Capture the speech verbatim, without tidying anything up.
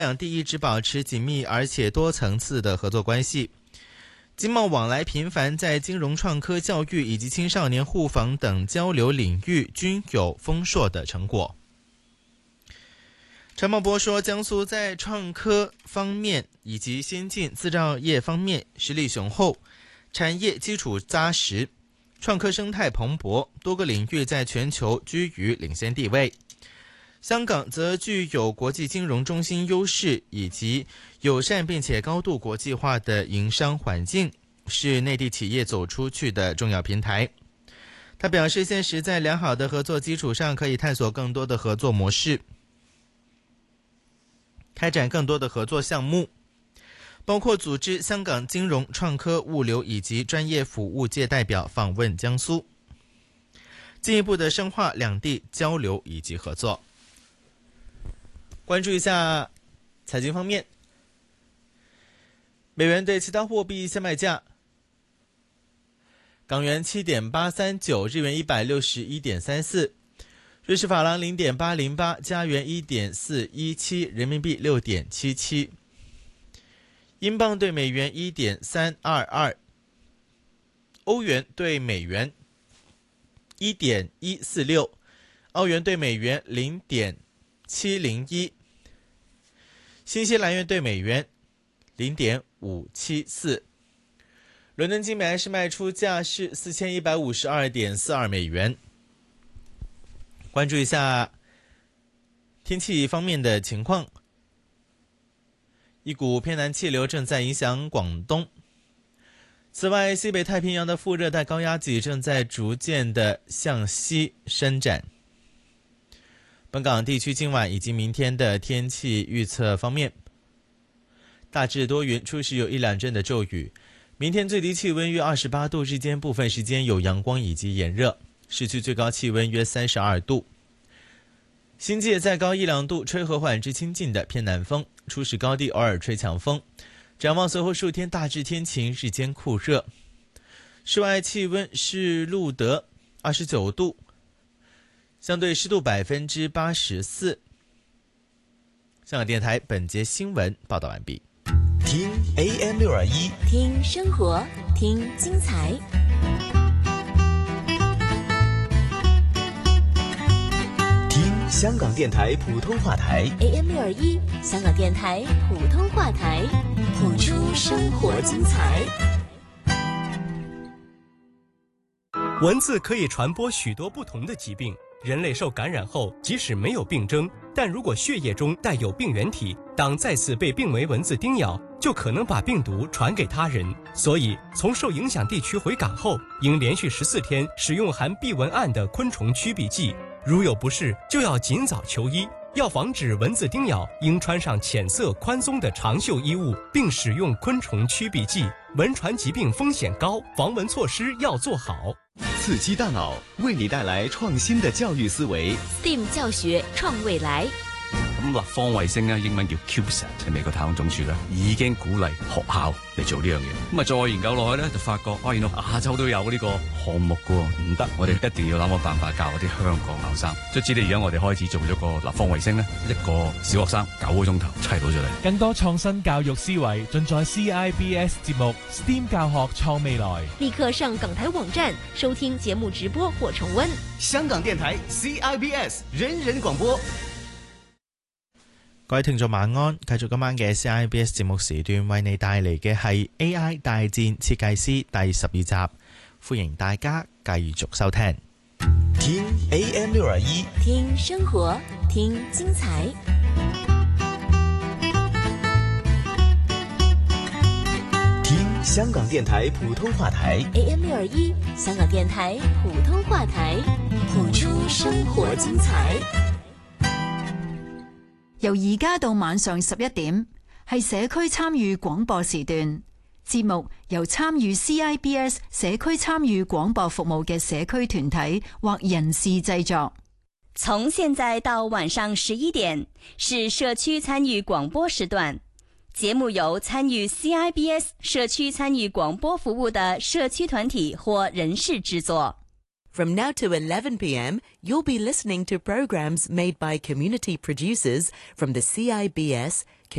两地一直保持紧密而且多层次的合作关系，经贸往来频繁，在金融、创科、教育以及青少年护防等交流领域均有丰硕的成果。陈茂波说，江苏在创科方面以及先进制造业方面实力雄厚，产业基础扎实，创科生态蓬勃，多个领域在全球居于领先地位。香港则具有国际金融中心优势以及友善并且高度国际化的营商环境，是内地企业走出去的重要平台。他表示，现时在良好的合作基础上，可以探索更多的合作模式，开展更多的合作项目，包括组织香港金融、创科、物流以及专业服务界代表访问江苏，进一步的深化两地交流以及合作。关注一下财经方面，美元对其他货币现卖价：港元 七点八三九， 日元 一百六十一点三四， 瑞士法郎 零点八零八， 加元 一点四一七， 人民币 六点七七， 英镑对美元 一点三二二， 欧元对美元 一点一四六， 澳元对美元 零点七零一，新西兰元对美元 零点五七四， 伦敦金每安士卖出价是 四千一百五十二点四二美元。关注一下天气方面的情况，一股偏南气流正在影响广东，此外西北太平洋的副热带高压脊正在逐渐的向西伸展。本港地区今晚以及明天的天气预测方面，大致多云，初时有一两阵的骤雨。明天最低气温约二十八度，日间部分时间有阳光以及炎热，市区最高气温约三十二度。新界再高一两度，吹和缓至清劲的偏南风，初时高地偶尔吹强风。展望随后数天大致天晴，日间酷热。室外气温是录得二十九度，相对湿度百分之八十四。香港电台本节新闻报道完毕。 听 A M 六二一， 听生活，听精彩。 听香港电台普通话台 A M 六二一，香港电台普通话台，谱出生活精彩。 蚊子可以传播许多不同的疾病，人类受感染后，即使没有病征，但如果血液中带有病原体，当再次被病危蚊子叮咬，就可能把病毒传给他人。所以，从受影响地区回港后，应连续十四天使用含避蚊胺的昆虫驱避剂，如有不适，就要尽早求医。要防止蚊子叮咬，应穿上浅色宽松的长袖衣物，并使用昆虫驱避剂。蚊传疾病风险高，防蚊措施要做好。 刺激大脑，为你帶來創新的教育思維。 S T E A M 教學創未來。 咁立方衛星咧，英文叫 CubeSat， 係美國太空總署咧已經鼓勵學校嚟做呢樣嘢。咁啊，再研究落去咧，就發覺啊，原來亞洲都有呢個項目噶，唔得，我哋一定要諗個辦法教嗰啲香港學生。卒之，你而家我哋開始做咗個立方衛星咧，一個小學生九個鐘頭砌到出嚟。 更多創新教育思維盡在 C I B S 節目 S T E A M 教學創未來。 立刻上港台網站收聽節目直播或重溫。 香港電台 C I B S 人人廣播。 各位聽眾晚安，繼續今晚嘅 C I B S 節目時段，為你帶嚟嘅係 A I 大戰設計師第十二集，歡迎大家繼續收聽。 聽 A M 六二一， 聽生活，聽精彩。 聽香港電台普通話台 A M 六二一，香港電台普通話台，譜出生活精彩。 由而家到晚上十一點，係社區參與廣播時段。節目由參與 C I B S 社區參與廣播服務嘅社區團體或人士製作。 從現在到晚上十一點，是社區參與廣播時段。節目由參與 C I B S 社區參與廣播服務的社區團體或人士製作。 From now to eleven p.m, you'll be listening to programs made by community producers from the C I B S